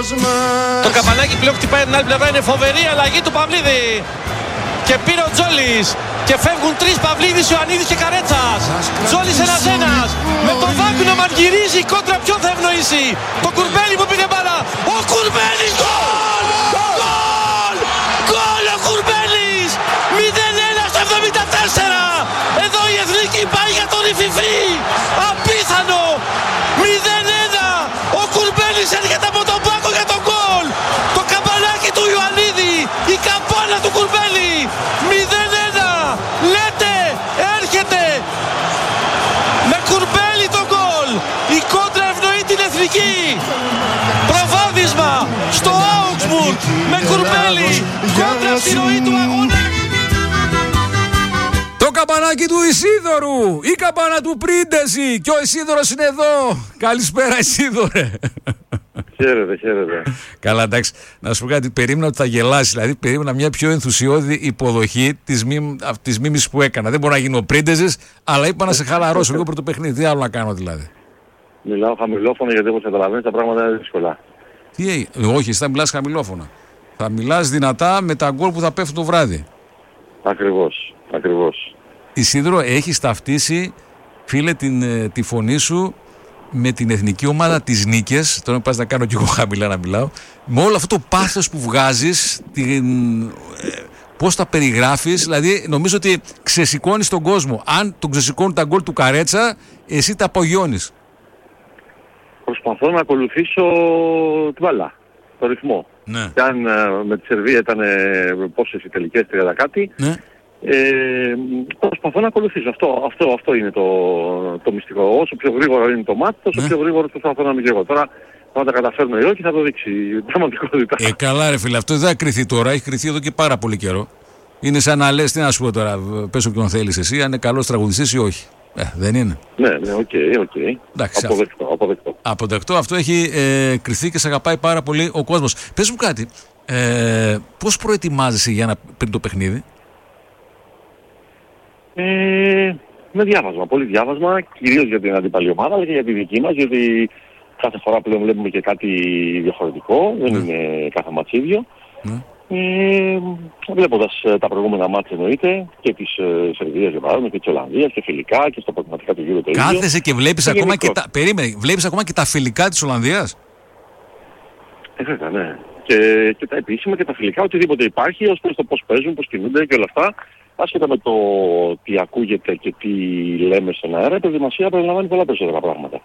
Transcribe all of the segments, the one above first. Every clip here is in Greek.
Το καμπανάκι πλέον χτυπάει την άλλη πλευρά, είναι φοβερή αλλαγή του Παυλίδη. Και πήρε ο Τζόλης. Και φεύγουν τρεις, Παυλίδης, Ιωαννίδης και Καρέτσας. Τζόλης ένας-ένας. Με τον Βάγκου να μαργυρίζει, η κόντρα ποιον θα ευνοήσει? Το Κουρμπέλι που πήρε μπάλα. Ο Κουρμπέλης, γκολ! Γκολ! Γκολ ο Κουρμπέλης! 0-1 στο 74. Εδώ η Εθνική πάει για τον Ιφιφή. Απίθανο! 0-1. Ο Κουρμπέλης έρχεται από τον πάγκο για τον γκολ. Το καμπανάκι του Ιωαννίδη. Η καμπάνα του Κουρμπέλη. 0-1. Λέτε, έρχεται με Κουρμπέλη το γκολ. Η κόντρα ευνοεί την Εθνική. Προβάδισμα στο Augsburg με Κουρμπέλη. Κόντρα στη ροή του αγώνα. Το καμπανάκι του Ισίδωρου, η καμπάνα του Πρίντεζη, και ο Ισίδωρος είναι εδώ. Καλησπέρα Ισίδωρε. Χαίρετε. Καλά, εντάξει. Να σου πω κάτι, περίμενα ότι θα γελάσει. Δηλαδή, περίμενα μια πιο ενθουσιώδη υποδοχή της μίμησης που έκανα. Δεν μπορώ να γίνω ο Πρίντεζης, αλλά είπα να σε χαλαρώσω λίγο πρώτο παιχνίδι. Τι άλλο να κάνω δηλαδή? Μιλάω χαμηλόφωνα γιατί όπως καταλαβαίνεις τα πράγματα είναι δύσκολα. Τι έγινε? Όχι, εσύ θα μιλάς χαμηλόφωνα. Θα μιλάς δυνατά με τα γκολ που θα πέφτουν το βράδυ. Ακριβώς. Ισίδωρο, έχεις ταυτίσει, φίλε, τη φωνή σου με την εθνική ομάδα της νίκες. Τώρα πας να κάνω κι εγώ χαμηλά να μιλάω. Με όλο αυτό το πάθος που βγάζεις, πώς τα περιγράφεις. Δηλαδή νομίζω ότι ξεσηκώνεις τον κόσμο. Αν τον ξεσηκώνουν τα γκολ του Καρέτσα, εσύ τα απογειώνεις. Προσπαθώ να ακολουθήσω την μπάλα, το ρυθμό. Ναι. Και αν με τη Σερβία ήταν πόσες οι τελικές, 30 κάτι, Ναι. προσπαθώ να ακολουθήσω. Αυτό είναι το μυστικό. Όσο πιο γρήγορο είναι το μάτι, τόσο πιο γρήγορο προσπαθώ να είμαι και εγώ. Τώρα, αν τα καταφέρνω ή όχι, θα το δείξει η πραγματικότητα. Καλά ρε φίλε, αυτό δεν θα κρυθεί τώρα. Έχει κρυθεί εδώ και πάρα πολύ καιρό. Είναι σαν να λες, τι να σου πω τώρα, πες όποιον θέλεις εσύ, αν είναι καλός τραγουδιστής ή όχι. Δεν είναι. Ναι, οκ. Εντάξει, Αποδεκτό. Αποδεκτό. Αυτό έχει κρυθεί και σε αγαπάει πάρα πολύ ο κόσμος. Πες μου κάτι, πώς προετοιμάζεσαι πριν το παιχνίδι? Με διάβασμα, πολύ διάβασμα, κυρίως για την αντίπαλη ομάδα, αλλά και για τη δική μας, γιατί κάθε φορά πλέον βλέπουμε και κάτι διαφορετικό, δεν είναι κάθε μάτς ίδιο. Βλέποντας τα προηγούμενα μάτς εννοείται, και της Σερβίας για παράδειγμα, και της Ολλανδίας, και φιλικά, και στα προγραμματικά του γύρου το ίδιο. Κάθεσαι και βλέπεις ακόμα και βλέπεις ακόμα και τα φιλικά της Ολλανδίας? Βέβαια, ναι. Και τα επίσημα και τα φιλικά, οτιδήποτε υπάρχει, ως προς το πώς παίζουν, πώς κινούνται και όλα αυτά. Άσχετα με το τι ακούγεται και τι λέμε στον αέρα, η προετοιμασία περιλαμβάνει πολλά περισσότερα πράγματα.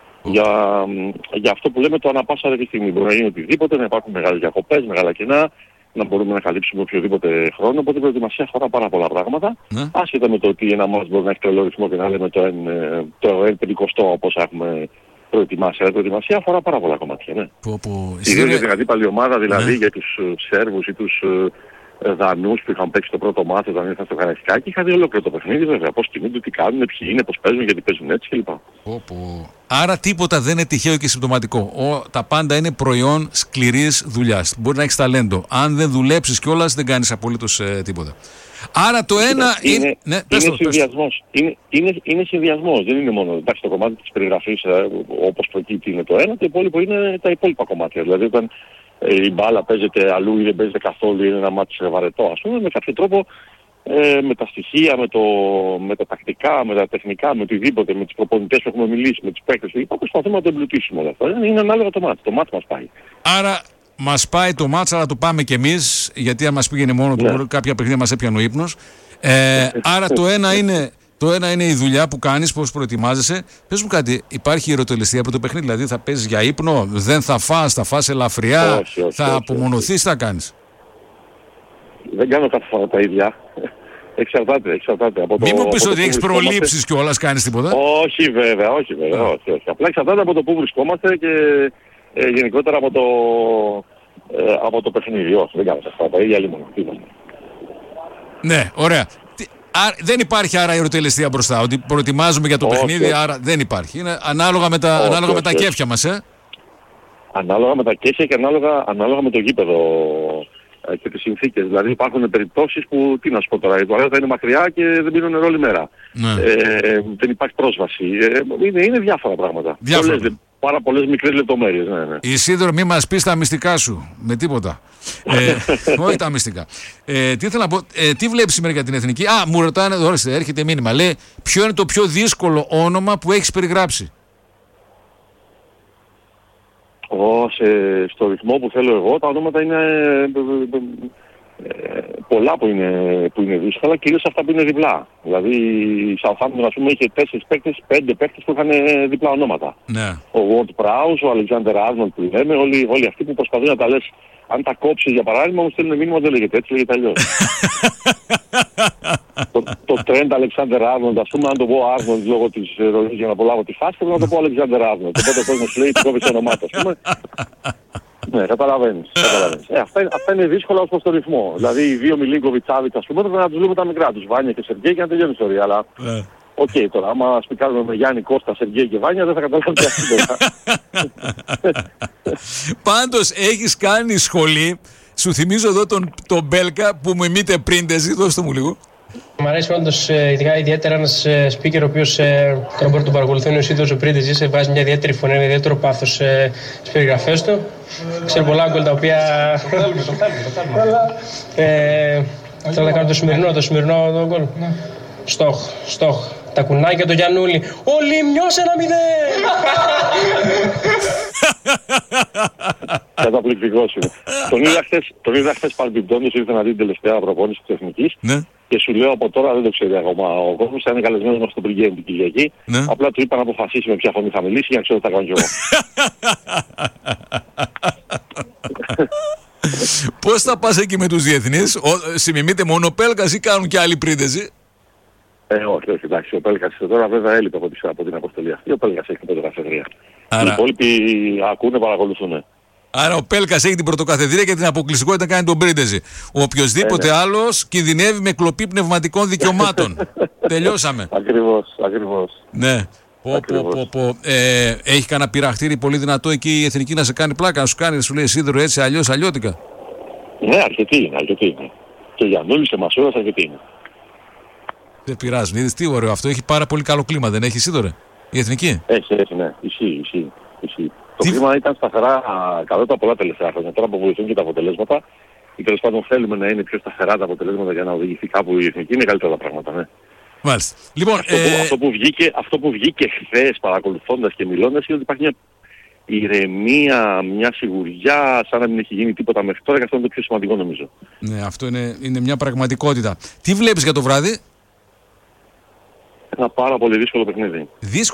Για αυτό που λέμε το ανά πάσα στιγμή. Μπορεί να γίνει οτιδήποτε, να υπάρχουν μεγάλες διακοπές, μεγάλα κενά, να μπορούμε να καλύψουμε οποιοδήποτε χρόνο. Οπότε η προετοιμασία αφορά πάρα πολλά πράγματα. Άσχετα με το ότι ένα μάτς μπορεί να έχει τρελό ρυθμό και να λέμε το 1/50 όπως έχουμε προετοιμάσει. Αλλά η προετοιμασία αφορά πάρα πολλά κομμάτια. Ναι. Ιδίως για την αντίπαλη ομάδα, δηλαδή για τους Σέρβους ή τους Δανούς που είχαν παίξει το πρώτο μάτι όταν ήρθαν στο Καραϊσκάκι, είχαν δει ολόκληρο το παιχνίδι, βέβαια. Πώς κινούνται, τι κάνουν, ποιοι είναι, πώς παίζουν, γιατί παίζουν έτσι κλπ. Άρα τίποτα δεν είναι τυχαίο και συμπτωματικό. Τα πάντα είναι προϊόν σκληρής δουλειάς. Μπορεί να έχεις ταλέντο. Αν δεν δουλέψεις κιόλας, δεν κάνεις απολύτως τίποτα. Άρα το ένα είναι. Ναι, συνδυασμός. Είναι συνδυασμός. Δεν είναι μόνο. Εντάξει, το κομμάτι της περιγραφής όπως προκύπτει είναι το ένα, το υπόλοιπο είναι τα υπόλοιπα κομμάτια. Δηλαδή όταν η μπάλα παίζεται αλλού ή δεν παίζεται καθόλου, είναι ένα μάτι βαρετό, ας πούμε, με κάποιο τρόπο με τα στοιχεία, με τα τακτικά, με τα τεχνικά, με οτιδήποτε, με τους προπονητές που έχουμε μιλήσει, με τους παίκτες κλπ. Προσπαθούμε να το εμπλουτίσουμε όλα αυτά. Είναι ανάλογα το μάτι. Το μάτι μας πάει. Άρα μας πάει το μάτς, αλλά το πάμε κι εμείς, γιατί αν μας πήγαινε μόνο του, κάποια παιχνίδια μας έπιανε ο ύπνος. Άρα το ένα είναι η δουλειά που κάνεις, πώς προετοιμάζεσαι. Πες μου κάτι, υπάρχει ερωτελεστία από το παιχνίδι, δηλαδή θα παίζεις για ύπνο, δεν θα φας ελαφριά, θα απομονωθείς, θα κάνεις? Δεν κάνω κάθε φορά τα ίδια. Εξαρτάται από το... Μην μου πεις ότι έχεις προλήψεις κιόλας, κάνεις τίποτα? Όχι βέβαια. Απλά εξαρτάται από το που βρισκόμαστε και γενικότερα από το παιχνίδι. Όχι, δεν κάνω αυτά τα ίδια λίγο. Ναι, ωραία. Δεν υπάρχει άρα ερωτελεστία μπροστά, ότι προετοιμάζουμε για το παιχνίδι, άρα δεν υπάρχει. Είναι ανάλογα με τα κέφια μας, Ανάλογα με τα κέφια και ανάλογα με το γήπεδο και τις συνθήκες. Δηλαδή υπάρχουν περιπτώσεις που, τι να σου πω τώρα, η τουαλέτα είναι μακριά και δεν πίνουν νερό όλη μέρα. Δεν υπάρχει πρόσβαση. Είναι διάφορα πράγματα. πάρα πολλές μικρές λεπτομέρειες. Ναι. Ισίδωρο, μη μας πεις τα μυστικά σου. Με τίποτα. Όχι τα μυστικά. Τι ήθελα να πω, τι βλέπεις σήμερα για την εθνική? Μου ρωτάνε, ορίστε, έρχεται μήνυμα. Λέει, ποιο είναι το πιο δύσκολο όνομα που έχεις περιγράψει? Στο ρυθμό που θέλω εγώ, τα ονόματα είναι πολλά που είναι δύσκολα, κυρίως αυτά που είναι διπλά. Δηλαδή η Southampton, ας πούμε, είχε 5 παίκτες που είχαν διπλά ονόματα. Ναι. Ο Ward Prowse, ο Alexander Arnold που λέμε, όλοι αυτοί που προσπαθούν να τα λες. Αν τα κόψεις για παράδειγμα, μου στέλνουν μήνυμα, δεν λέγεται έτσι, λέγεται αλλιώς. Το Trent Alexander Arnold, ας πούμε, αν το πω Arnold λόγω της ροής για να απολάβω τη φάση, πρέπει να το πω Alexander Arnold. Οπότε ο κόσμος λέει, τι κόβεις το όνομά του, ας πούμε. Ναι, καταλαβαίνεις. Αυτά είναι δύσκολα ως προς το ρυθμό. Δηλαδή οι δύο Μιλίνκοβιτς-Σάβιτς, ας πούμε, πρέπει να τους λέμε τα μικρά τους, Βάνια και Σεργέη, και να τελειώνει η ιστορία. Αλλά οκ, τώρα, άμα σπικάρουμε με Γιάννη, Κώστα, Σεργέη και Βάνια, δεν θα καταλάβει αυτό. Πάντως έχεις κάνει σχολή. Σου θυμίζω εδώ τον Μπέλκα που μου εμείτε πρίντεζι, δώστε μου λίγο. Μ' αρέσει όντως ιδιαίτερα ένας speaker ο οποίος δεν μπορεί να τον παρακολουθεί, ο Ισίδωρος ο Πρίντεζης, βγάζει μια ιδιαίτερη φωνή, ένα ιδιαίτερο πάθος στις περιγραφές του. Ξέρω πολλά γκολ τα οποία... Το θέλουμε. Θέλω να κάνω το σημερινό γκολ. Στοχ. Τα κουνάκια του Γιαννούλη. Ο Λιμιός 1-0! Καταπληκτικός είναι. Τον είδα χθες παρεμπιπτόντως, ήρθε να δει την τελευταία προπόνηση της Εθνικής. Ναι. Και σου λέω από τώρα, δεν το ξέρει ακόμα ο κόσμος, θα είναι καλεσμένος μας στο Pre-Game την Κυριακή. Ναι. Απλά του είπα να αποφασίσει με ποια φωνή θα μιλήσει για να ξέρω τι θα κάνω κι εγώ. Πώς θα πας εκεί με τους διεθνείς? Συμμιμείτε μόνο ο Πέλκας ή κάνουν και άλλοι πρίντεζι? Όχι, εντάξει. Ο Πέλκας τώρα βέβαια έλειπε από την αποστολή αυτή. Ο Πέλκας έχει την πρωτοκαθεδρία. Οι υπόλοιποι ακούνε, παρακολουθούν. Άρα ο Πέλκας έχει την πρωτοκαθεδρία και την αποκλειστικότητα κάνει τον πρίντεζι. Ο οποιοσδήποτε άλλος κινδυνεύει με κλοπή πνευματικών δικαιωμάτων. Τελειώσαμε. Ακριβώς. Ναι. Έχει κανένα πειραχτήρι πολύ δυνατό εκεί η εθνική να σε κάνει πλάκα, να σου κάνει, να σου λέει Σίδωρο έτσι αλλιώς αλλιώτικα? Ναι, αρκετή είναι. Και για Νούλης και Μασούρας αρκετή είναι. Δεν πειράζει, είδες τι ωραίο αυτό, έχει πάρα πολύ καλό κλίμα, δεν έχει Σίδωρε, η εθνική? Έχει, ναι, ισχύει. Το κλίμα ήταν σταθερά καλό τα πολλά τελευταία χρόνια. Τώρα που βοηθούν και τα αποτελέσματα, ή τέλος πάντων θέλουμε να είναι πιο σταθερά τα αποτελέσματα για να οδηγηθεί κάπου η εθνική, είναι καλύτερα τα πράγματα, ναι. Μάλιστα. Λοιπόν, αυτό που βγήκε χθες παρακολουθώντας και μιλώντας είναι ότι υπάρχει μια ηρεμία, μια σιγουριά, σαν να μην έχει γίνει τίποτα μέχρι τώρα, και αυτό είναι το πιο σημαντικό νομίζω. Ναι, αυτό είναι μια πραγματικότητα. Τι βλέπεις για το βράδυ? Ένα πάρα πολύ δύσκολο παιχνίδι.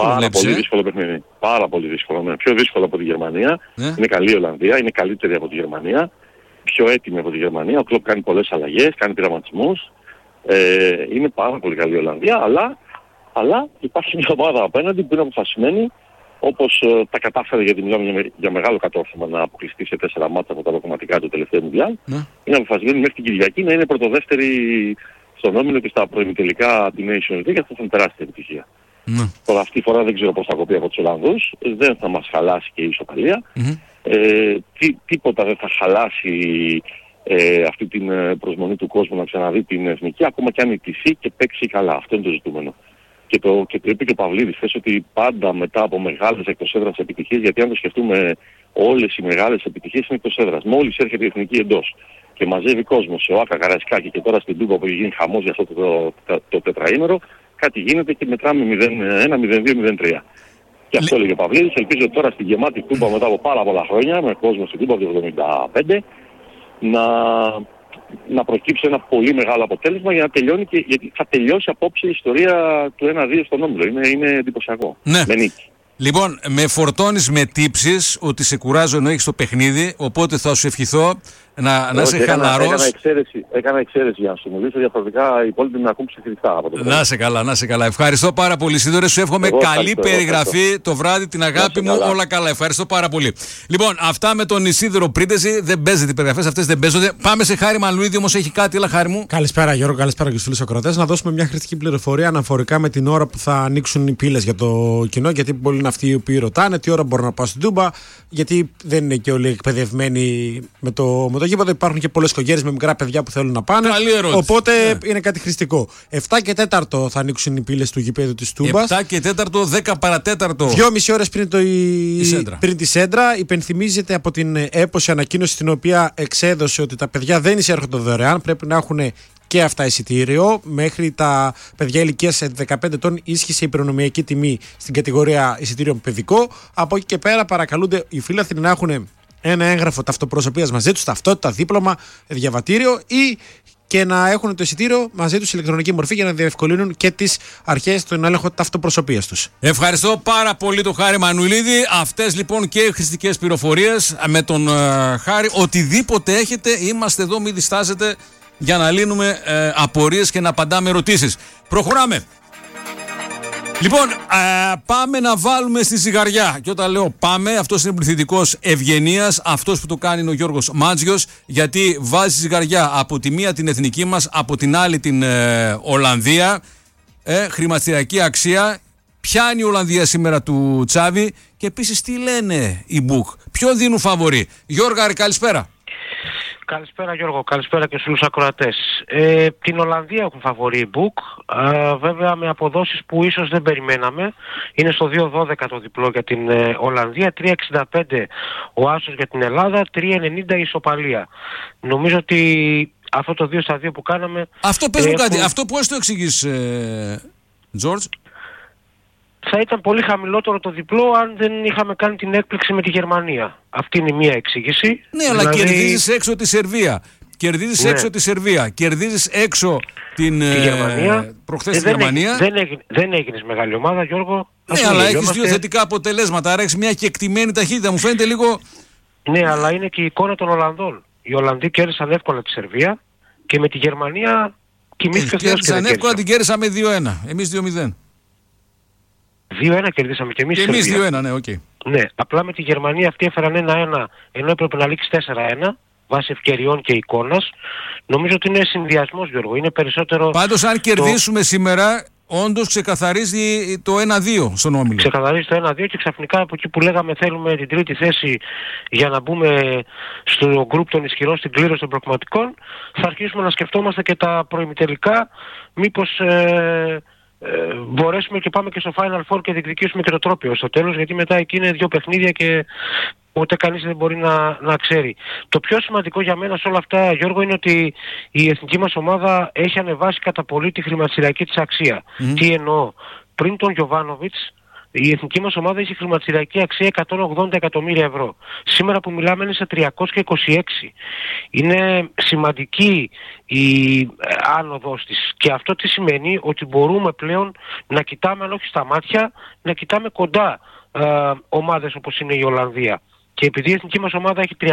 Πάρα πολύ δύσκολο. Ναι. Πιο δύσκολο από τη Γερμανία. Ναι. Είναι καλή η Ολλανδία, είναι καλύτερη από τη Γερμανία. Πιο έτοιμη από τη Γερμανία. Ο Κλοπ κάνει πολλές αλλαγές, κάνει πειραματισμούς. Είναι πάρα πολύ καλή η Ολλανδία, αλλά υπάρχει μια ομάδα απέναντι που είναι αποφασισμένη, όπως τα κατάφερε, γιατί μιλάμε για μεγάλο κατόρθωμα, να αποκλειστεί σε 4 μάτσα από τα λογοματικά του τελευταίου Μουντιάλ. Ναι. Είναι αποφασισμένη μέχρι την Κυριακή να είναι πρωτοδεύτερη στον όμιλο και στα προημιτελικά τη Nations League, και αυτό θα είναι τεράστια επιτυχία. Τώρα αυτή τη φορά δεν ξέρω πώς θα κοπεί από τους Ολλανδούς, δεν θα μας χαλάσει και η ισοπαλία. Τίποτα δεν θα χαλάσει αυτή την προσμονή του κόσμου να ξαναδεί την εθνική, ακόμα και αν ιτηθεί και παίξει καλά. Αυτό είναι το ζητούμενο. Και το είπε και ο Παυλίδης χθες, ότι πάντα μετά από μεγάλες εκτός έδρας επιτυχίες, γιατί αν το σκεφτούμε, όλες οι μεγάλες επιτυχίες είναι εκτός έδρας. Μόλις έρχεται η εθνική εντός και μαζεύει κόσμο σε ΟΑΚΑ, Καραϊσκάκη και τώρα στην Τούμπα που έχει γίνει χαμός για αυτό το τετραήμερο, κάτι γίνεται και μετράμε 0-1, 0-2, 0-3. Και αυτό έλεγε ο Παυλίδης. Ελπίζω τώρα στην γεμάτη Τούμπα μετά από πάρα πολλά χρόνια, με κόσμο στην Τούμπα το 1975, να προκύψει ένα πολύ μεγάλο αποτέλεσμα για να τελειώνει, και γιατί θα τελειώσει απόψε η ιστορία του 1-2 στον όμιλο. Είναι εντυπωσιακό. Ναι. Με νίκη. Λοιπόν, με φορτώνεις με τύψεις ότι σε κουράζω ενώ έχεις το παιχνίδι, οπότε θα σου ευχηθώ να είσαι χαλαρός. Έκανα εξαίρεση για να σου μιλήσω, διαφορετικά οι υπόλοιποι με ακούν ψηφιστά από το τέλος. Να σε καλά. Ευχαριστώ πάρα πολύ, Σίδωρε. Σου εύχομαι καλή περιγραφή το βράδυ, την αγάπη μου, όλα καλά. Ευχαριστώ πάρα πολύ. Λοιπόν, αυτά με τον Ισίδωρο Πρίντεζι. Δεν παίζεται οι περιγραφές αυτές, δεν παίζονται. Πάμε σε Χάρη Μανουίδη, όμως έχει κάτι. Έλα, Χάρη μου. Καλησπέρα, Γιώργο, καλησπέρα και στους φίλους ακροατές. Να δώσουμε μια χρηστική πληροφορία αναφορικά με την ώρα που θα ανοίξουν οι πύλες για το κοινό, γιατί πολλοί να αυτοί οι οποίοι ρωτάνε τι ώρα μπορώ να πάω στην Τούμπα, γιατί δεν είναι και όλοι εκπαιδευμένοι με το γήπεδο. Υπάρχουν και πολλές οικογένειες με μικρά παιδιά που θέλουν να πάνε. Οπότε είναι κάτι χρηστικό. 7 και 4 θα ανοίξουν οι πύλες του γηπέδου της Τούμπας. 7 και 4, 10 παρατέταρτο. 2,5 ώρες πριν τη Σέντρα. Υπενθυμίζεται από την έποση ανακοίνωση την οποία εξέδωσε ότι τα παιδιά δεν εισέρχονται δωρεάν. Πρέπει να έχουν και αυτά εισιτήριο. Μέχρι τα παιδιά ηλικίας 15 ετών ίσχυσε η προνομιακή τιμή στην κατηγορία εισιτήριων παιδικό. Από εκεί και πέρα παρακαλούνται οι φίλαθλοι να έχουν ένα έγγραφο ταυτοπροσωπείας μαζί τους, ταυτότητα, δίπλωμα, διαβατήριο ή και να έχουν το εισιτήριο μαζί τους σε ηλεκτρονική μορφή για να διευκολύνουν και τις αρχές στον έλεγχο ταυτοπροσωπείας τους. Ευχαριστώ πάρα πολύ τον Χάρη Μανουηλίδη. Αυτές λοιπόν και οι χρηστικές πληροφορίες με τον Χάρη. Οτιδήποτε έχετε, είμαστε εδώ, μην διστάζετε για να λύνουμε απορίες και να απαντάμε ερωτήσεις. Προχωράμε. Λοιπόν, πάμε να βάλουμε στη ζυγαριά. Και όταν λέω πάμε, αυτός είναι πληθυντικός ευγενίας. Αυτός που το κάνει είναι ο Γιώργος Μάτζιος. Γιατί βάζει στη ζυγαριά από τη μία την εθνική μας, από την άλλη την Ολλανδία. Χρηματιστηριακή αξία. Ποια είναι η Ολλανδία σήμερα του Τσάβη. Και επίσης τι λένε οι Μπουκ. Ποιο δίνουν φαβορί. Γιώργαρη, καλησπέρα. Καλησπέρα Γιώργο, καλησπέρα και στους ακροατές. Την Ολλανδία έχουν φαβορί η Μπουκ, βέβαια με αποδόσεις που ίσως δεν περιμέναμε. Είναι στο 2,12 το διπλό για την Ολλανδία, 3,65 ο άσος για την Ελλάδα, 3,90 η ισοπαλία. Νομίζω ότι αυτό το 2-2 που κάναμε... Αυτό πες μου κάτι, αυτό πώς το εξηγείς, Τζόρτζ? Θα ήταν πολύ χαμηλότερο το διπλό αν δεν είχαμε κάνει την έκπληξη με τη Γερμανία. Αυτή είναι μία εξήγηση. Ναι, αλλά δηλαδή... κερδίζεις έξω τη Σερβία. Κερδίζεις έξω τη Σερβία. Κερδίζεις έξω τη Γερμανία. Προχθές τη Γερμανία. Δεν έγινες μεγάλη ομάδα, Γιώργο. Ναι, αλλά έχεις δύο θετικά αποτελέσματα. Άρα έχεις μια κεκτημένη ταχύτητα. Μου φαίνεται λίγο... Ναι, αλλά είναι και η εικόνα των Ολλανδών. Οι Ολλανδοί κέρδισαν εύκολα τη Σερβία και με τη Γερμανία κοιμήθηκε ο Θεός και δεν εύκολα την κέρδισαμε 2-1. Εμείς 2-0. 2-1 κερδίσαμε και εμείς. Και εμείς 2-1, ναι, οκ. Okay. Ναι, απλά με τη Γερμανία αυτοί έφεραν 1-1 ενώ έπρεπε να λήξει 4-1 βάσει ευκαιριών και εικόνας. Νομίζω ότι είναι συνδυασμός, Γιώργο. Είναι περισσότερο... Πάντως αν κερδίσουμε σήμερα, όντως ξεκαθαρίζει το 1-2 στον όμιλο. Ξεκαθαρίζει το 1-2 και ξαφνικά από εκεί που λέγαμε θέλουμε την τρίτη θέση για να μπούμε στο γκρουπ των ισχυρών στην κλήρωση των προκριματικών, θα αρχίσουμε να σκεφτόμαστε και τα προημιτελικά, μήπως... μπορέσουμε και πάμε και στο Final Four και διεκδικήσουμε και το τρόπαιο στο τέλος, γιατί μετά εκεί είναι 2 παιχνίδια και ούτε κανείς δεν μπορεί να ξέρει. Το πιο σημαντικό για μένα σε όλα αυτά, Γιώργο, είναι ότι η εθνική μας ομάδα έχει ανεβάσει κατά πολύ τη χρηματιστηριακή της αξία. Τι εννοώ? Πριν τον Γιοβάνοβιτς η εθνική μας ομάδα έχει χρηματιστηριακή αξία 180 εκατομμύρια ευρώ. Σήμερα που μιλάμε είναι σε 326. Είναι σημαντική η άνοδος της. Και αυτό τι σημαίνει? Ότι μπορούμε πλέον να κοιτάμε, αν όχι στα μάτια, να κοιτάμε κοντά ομάδες όπως είναι η Ολλανδία. Και επειδή η εθνική μας ομάδα έχει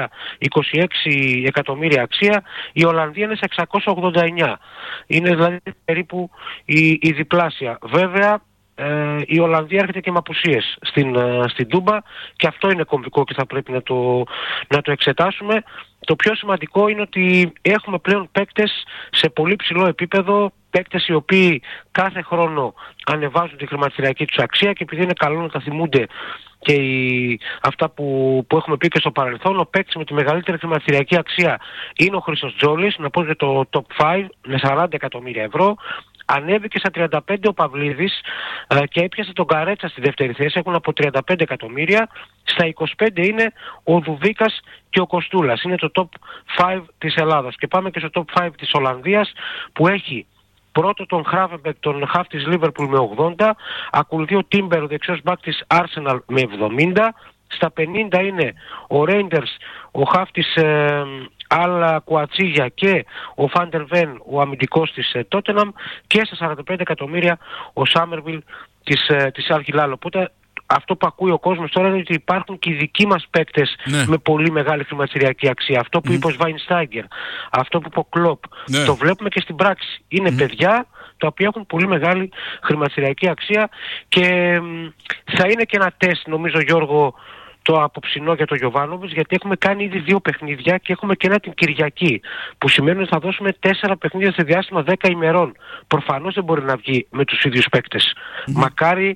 326 εκατομμύρια αξία, η Ολλανδία είναι σε 689. Είναι δηλαδή περίπου η διπλάσια. Βέβαια, η Ολλανδία έρχεται και με απουσίες στην Τούμπα και αυτό είναι κομβικό και θα πρέπει να το εξετάσουμε. Το πιο σημαντικό είναι ότι έχουμε πλέον παίκτες σε πολύ ψηλό επίπεδο, παίκτες οι οποίοι κάθε χρόνο ανεβάζουν τη χρηματιστηριακή τους αξία και επειδή είναι καλό να τα θυμούνται και αυτά που έχουμε πει και στο παρελθόν, ο παίκτης με τη μεγαλύτερη χρηματιστηριακή αξία είναι ο Χρήστος Τζόλης, να πω και το top 5 με 40 εκατομμύρια ευρώ. Ανέβηκε στα 35 ο Παυλίδης και έπιασε τον Καρέτσα στη δεύτερη θέση, έχουν από 35 εκατομμύρια. Στα 25 είναι ο Δουβίκας και ο Κοστούλας, είναι το top 5 της Ελλάδας. Και πάμε και στο top 5 της Ολλανδίας που έχει πρώτο τον Χράβεμπεκ, τον χαφ της Liverpool με 80, ακολουθεί ο Τίμπερ, ο δεξιός μπακ της Arsenal με 70, στα 50 είναι ο Ρέιντερς, ο χαφ της Αλ Κουατσίγια και ο Φάντερ Βεν, ο αμυντικός της Τότεναμ, και στα 45 εκατομμύρια ο Σάμερβιλ της Αλ Χιλάλ. Οπότε αυτό που ακούει ο κόσμος τώρα είναι ότι υπάρχουν και οι δικοί μας παίκτες με πολύ μεγάλη χρηματιστηριακή αξία. Αυτό που είπε ο Σβάινστάγκερ, αυτό που είπε ο Κλοπ, το βλέπουμε και στην πράξη. Είναι παιδιά τα οποία έχουν πολύ μεγάλη χρηματιστηριακή αξία και θα είναι και ένα τεστ, νομίζω, Γιώργο, το απόψινό για τον Γιοβάνοβιτς, γιατί έχουμε κάνει ήδη 2 παιχνίδια και έχουμε και ένα την Κυριακή, που σημαίνει ότι θα δώσουμε 4 παιχνίδια σε διάστημα 10 ημερών. Προφανώς δεν μπορεί να βγει με τους ίδιους παίκτες. Μακάρι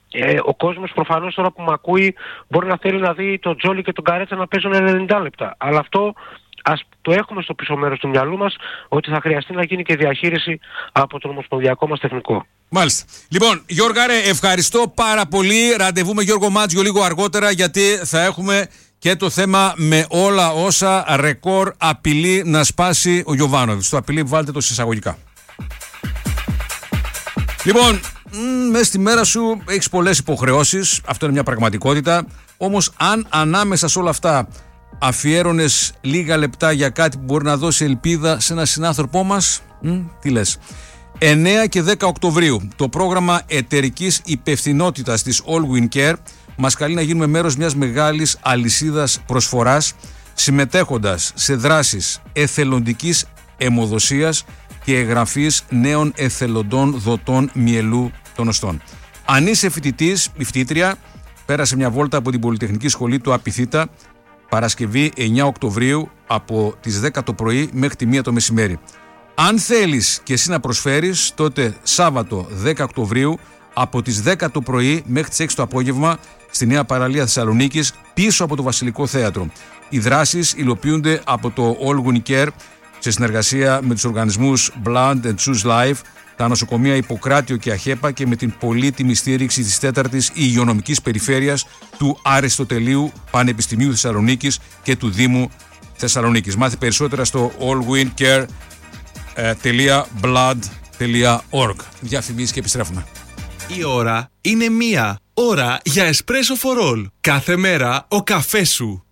Ο κόσμος προφανώς τώρα που με ακούει μπορεί να θέλει να δει τον Τζόλι και τον Καρέτσα να παίζουν 90 λεπτά. Αλλά αυτό ας το έχουμε στο πίσω μέρος του μυαλού μας, ότι θα χρειαστεί να γίνει και διαχείριση από τον ομοσπονδιακό μας τεχνικό. Μάλιστα. Λοιπόν, Γιώργαρε, ευχαριστώ πάρα πολύ. Ραντεβού με Γιώργο Μάτζιο λίγο αργότερα, γιατί θα έχουμε και το θέμα με όλα όσα ρεκόρ απειλεί να σπάσει ο Γιοβάνοβιτς. Το απειλεί, βάλτε το συσσαγωγικά. Λοιπόν, μέσα στη μέρα σου έχεις πολλές υποχρεώσεις, αυτό είναι μια πραγματικότητα. Όμως αν ανάμεσα σε όλα αυτά αφιέρωνες λίγα λεπτά για κάτι που μπορεί να δώσει ελπίδα σε έναν συνάνθρωπό μας, τι λες? 9 και 10 Οκτωβρίου το πρόγραμμα εταιρικής υπευθυνότητας της All Win Care μας καλεί να γίνουμε μέρος μιας μεγάλης αλυσίδας προσφοράς, συμμετέχοντας σε δράσεις εθελοντικής αιμοδοσίας και εγγραφής νέων εθελοντών δοτών μυελού των οστών. Αν είσαι φοιτητής ή φοιτήτρια, πέρασε μια βόλτα από την Πολυτεχνική Σχολή του Απιθύτα Παρασκευή 9 Οκτωβρίου από τις 10 το πρωί μέχρι τη 1 το μεσημέρι. Αν θέλεις και εσύ να προσφέρεις, τότε Σάββατο 10 Οκτωβρίου από τις 10 το πρωί μέχρι τις 6 το απόγευμα στη Νέα Παραλία Θεσσαλονίκης, πίσω από το Βασιλικό Θέατρο. Οι δράσεις υλοποιούνται από το All Win Care σε συνεργασία με τους οργανισμούς Blood and Choose Life, τα νοσοκομεία Ιπποκράτιο και Αχέπα και με την πολύτιμη στήριξη της 4ης Υγειονομικής Περιφέρειας του Αριστοτελείου Πανεπιστημίου Θεσσαλονίκης και του Δήμου Θεσσαλονίκης. Μάθε περισσότερα στο allwincare.blood.org. Διαφημίσεις και επιστρέφουμε. Η ώρα είναι 1. Ώρα για Espresso for All. Κάθε μέρα ο καφές σου.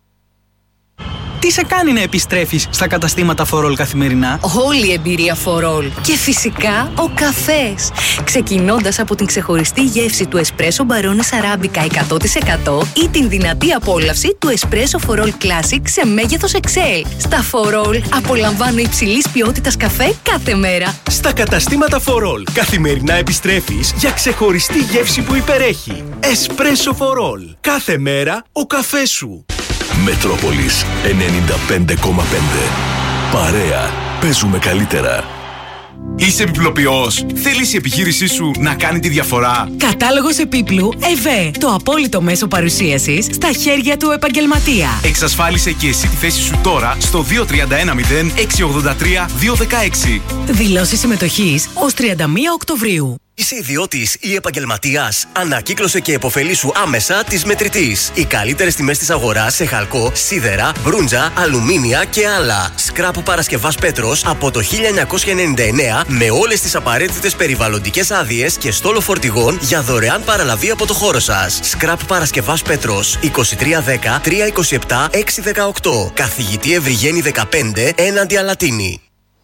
Τι σε κάνει να επιστρέφεις στα καταστήματα For All καθημερινά? Όλη η εμπειρία For All. Και φυσικά ο καφές. Ξεκινώντας από την ξεχωριστή γεύση του Espresso Barones Arabica 100% ή την δυνατή απόλαυση του Espresso For All Classic σε μέγεθος XL. Στα For All απολαμβάνω υψηλής ποιότητας καφέ κάθε μέρα. Στα καταστήματα For All καθημερινά επιστρέφεις για ξεχωριστή γεύση που υπερέχει. Espresso For All. Κάθε μέρα ο καφές σου. Μετρόπολης 95,5. Παρέα. Παίζουμε καλύτερα. Είσαι επιπλοποιός. Θέλεις η επιχείρησή σου να κάνει τη διαφορά? Κατάλογος επίπλου ΕΒΕ. Το απόλυτο μέσο παρουσίασης στα χέρια του επαγγελματία. Εξασφάλισε και εσύ τη θέση σου τώρα στο 2310 683 216. Δηλώσεις συμμετοχής ως 31 Οκτωβρίου. Είσαι ιδιώτης ή επαγγελματίας? Ανακύκλωσε και επωφελήσου άμεσα της Μετρητής. Οι καλύτερες τιμές της αγοράς σε χαλκό, σίδερα, μπρούντζα, αλουμίνια και άλλα. Σκράπ Παρασκευάς Πέτρος από το 1999 με όλες τις απαραίτητες περιβαλλοντικές άδειες και στόλο φορτηγών για δωρεάν παραλαβή από το χώρο σας. Σκράπ Παρασκευάς Πέτρος 2310 327 618. Καθηγητή Ευρυγένη 15 έναντι Αλατίνη.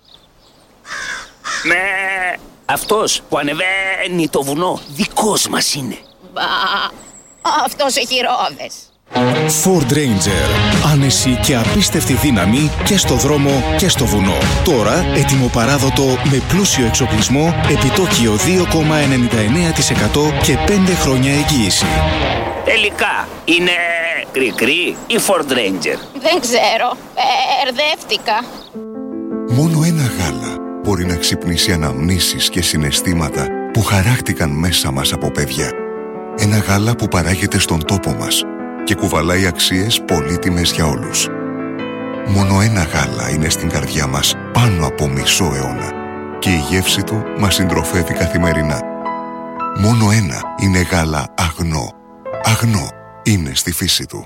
Αυτός που ανεβαίνει το βουνό δικός μας είναι. Μπα, αυτός έχει ρόδες. Ford Ranger. Άνεση και απίστευτη δύναμη και στο δρόμο και στο βουνό. Τώρα έτοιμο παράδοτο με πλούσιο εξοπλισμό, επιτόκιο 2,99% και 5 χρόνια εγγύηση. Τελικά είναι κρικρή ή Ford Ranger? Δεν ξέρω, μπερδεύτηκα. Μόνο ένα γάλα μπορεί να ξυπνήσει αναμνήσεις και συναισθήματα που χαράχτηκαν μέσα μας από παιδιά. Ένα γάλα που παράγεται στον τόπο μας και κουβαλάει αξίες πολύτιμες για όλους. Μόνο ένα γάλα είναι στην καρδιά μας πάνω από μισό αιώνα και η γεύση του μας συντροφεύει καθημερινά. Μόνο ένα είναι γάλα αγνό. Αγνό είναι στη φύση του.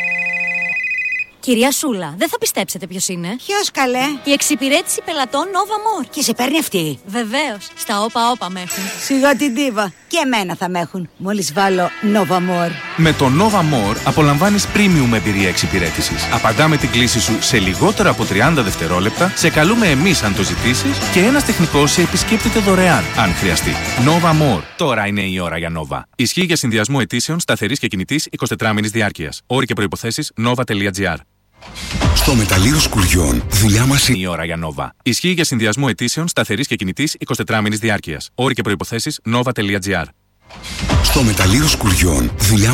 Κυρία Σούλα, δεν θα πιστέψετε ποιος είναι. Ποιος καλέ? Η εξυπηρέτηση πελατών Nova More. Και σε παίρνει αυτή? Βεβαίως. Στα όπα με έχουν. Σιγά την τίβα. Και εμένα θα με έχουν. Μόλις βάλω Nova More. Με το Nova More απολαμβάνεις premium εμπειρία εξυπηρέτησης. Απαντάμε την κλήση σου σε λιγότερα από 30 δευτερόλεπτα, σε καλούμε εμείς αν το ζητήσεις και ένας τεχνικός σε επισκέπτεται δωρεάν αν χρειαστεί. Nova More. Τώρα είναι η ώρα για Nova. Ισχύει για συνδυασμό αιτήσεων σταθερής και κινητής 24 μήνης διάρκειας. Όροι και προϋποθέσεις nova.gr. Στο μεταλλείο Σκουριών, δουλειά μας είναι η ώρα για Nova. Ισχύει για συνδυασμό αιτήσεων σταθερής και κινητής 24 μήνης διάρκειας. Όροι και προϋποθέσεις nova.gr. Στο μεταλλείο Σκουριών, δουλειά